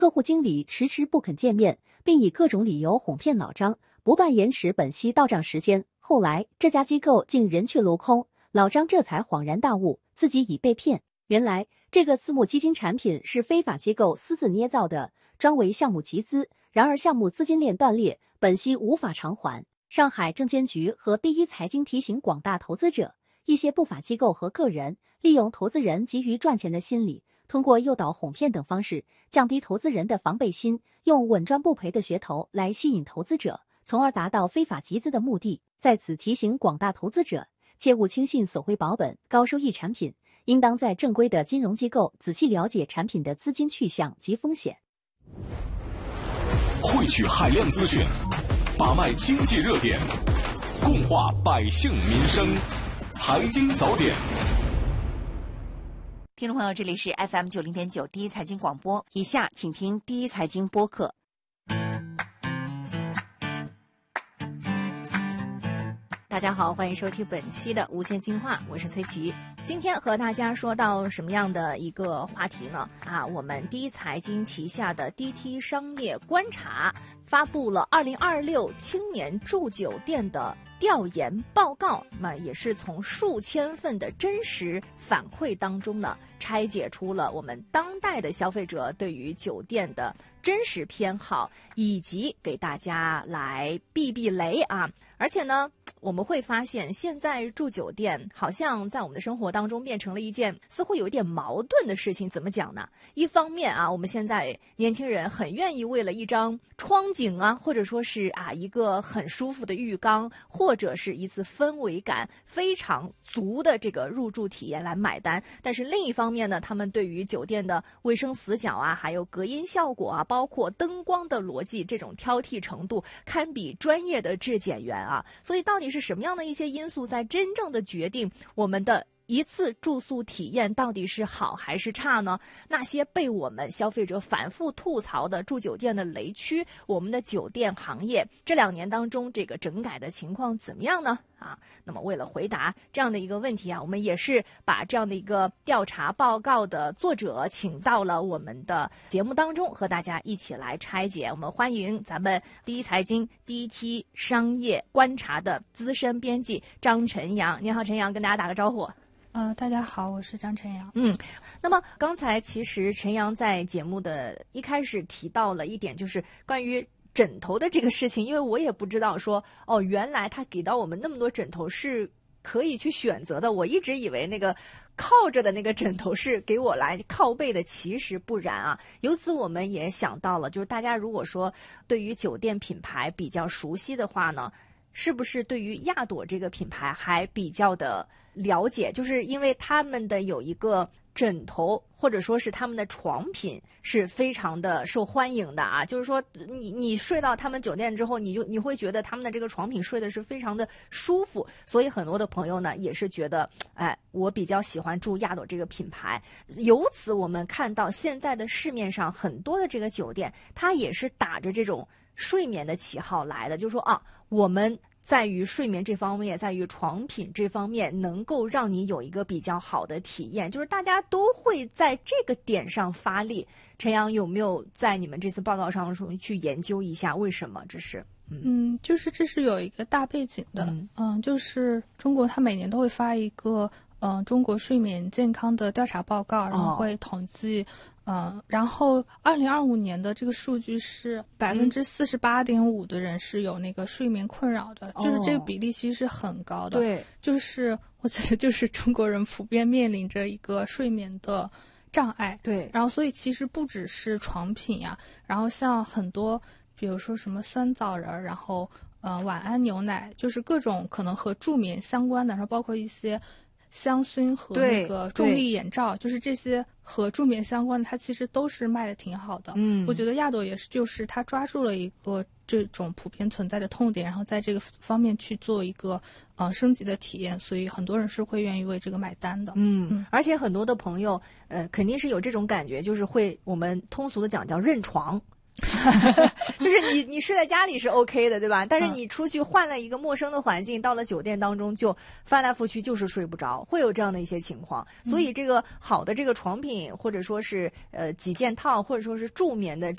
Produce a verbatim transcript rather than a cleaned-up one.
客户经理迟迟不肯见面，并以各种理由哄骗老张，不断延迟本息到账时间。后来这家机构竟人去楼空，老张这才恍然大悟，自己已被骗。原来这个私募基金产品是非法机构私自捏造的，专为项目集资。然而项目资金链断裂，本息无法偿还。上海证监局和第一财经提醒广大投资者，一些不法机构和个人利用投资人急于赚钱的心理，通过诱导、哄骗等方式，降低投资人的防备心，用稳赚不赔的噱头来吸引投资者，从而达到非法集资的目的。在此提醒广大投资者，切勿轻信所谓保本、高收益产品，应当在正规的金融机构仔细了解产品的资金去向及风险。 汇聚海量资讯，把脉经济热点，共话百姓民生，财经早点。 听众朋友，这里是 F M 九零点九第一财经广播，以下请听第一财经播客。 大家好，欢迎收听本期的无限进化，我是崔琦。 今天和大家说到什么样的一个话题呢？啊，我们第一财经旗下的 D T 商业观察发布了二零二六青年住酒店的调研报告，那也是从数千份的真实反馈当中呢，拆解出了我们当代的消费者对于酒店的真实偏好，以及给大家来避避雷啊。而且呢，我们会发现现在住酒店好像在我们的生活当中变成了一件似乎有一点矛盾的事情。怎么讲呢？一方面啊，我们现在年轻人很愿意为了一张窗景啊，或者说是啊一个很舒服的浴缸，或者是一次氛围感非常足的这个入住体验来买单。但是另一方面呢，他们对于酒店的卫生死角啊，还有隔音效果啊，包括灯光的逻辑，这种挑剔程度堪比专业的质检员啊。所以到底是什么样的一些因素在真正的决定我们的一次住宿体验到底是好还是差呢？那些被我们消费者反复吐槽的住酒店的雷区，我们的酒店行业这两年当中这个整改的情况怎么样呢？啊，那么为了回答这样的一个问题啊，我们也是把这样的一个调查报告的作者请到了我们的节目当中，和大家一起来拆解。我们欢迎咱们第一财经 D T 商业观察的资深编辑张晨阳。你好，陈阳，跟大家打个招呼。 呃，大家好，我是张晨阳。 嗯，那么刚才其实陈阳在节目的一开始提到了一点，就是关于枕头的这个事情，因为我也不知道说哦，原来他给到我们那么多枕头是可以去选择的。我一直以为那个靠着的那个枕头是给我来靠背的，其实不然啊。由此我们也想到了，就是大家如果说对于酒店品牌比较熟悉的话呢，是不是对于亚朵这个品牌还比较的了解？就是因为他们的有一个枕头或者说是他们的床品是非常的受欢迎的啊，就是说你你睡到他们酒店之后，你就你会觉得他们的这个床品睡的是非常的舒服，所以很多的朋友呢也是觉得，哎，我比较喜欢住亚朵这个品牌。由此我们看到现在的市面上很多的这个酒店，它也是打着这种睡眠的旗号来的，就是说啊，我们在于睡眠这方面，在于床品这方面能够让你有一个比较好的体验，就是大家都会在这个点上发力。陈阳有没有在你们这次报告上去研究一下为什么这是？ 嗯, 嗯就是这是有一个大背景的。嗯, 嗯就是中国它每年都会发一个嗯中国睡眠健康的调查报告，然后会统计、哦嗯，然后二零二五年的这个数据是百分之四十八点五的人是有那个睡眠困扰的、嗯，就是这个比例其实是很高的。对，就是我觉得就是中国人普遍面临着一个睡眠的障碍。对，然后所以其实不只是床品呀、啊，然后像很多比如说什么酸枣仁，然后呃晚安牛奶，就是各种可能和助眠相关的，然后包括一些香薰和那个重力眼罩，就是这些和助眠相关的，它其实都是卖的挺好的。嗯，我觉得亚朵也是，就是它抓住了一个这种普遍存在的痛点，然后在这个方面去做一个呃升级的体验，所以很多人是会愿意为这个买单的。 嗯，嗯而且很多的朋友呃肯定是有这种感觉，就是会我们通俗的讲叫认床。 就是你你睡在家里是 OK 的，对吧？但是你出去换了一个陌生的环境，到了酒店当中就翻来覆去就是睡不着，会有这样的一些情况。所以这个好的这个床品，或者说是呃几件套，或者说是助眠的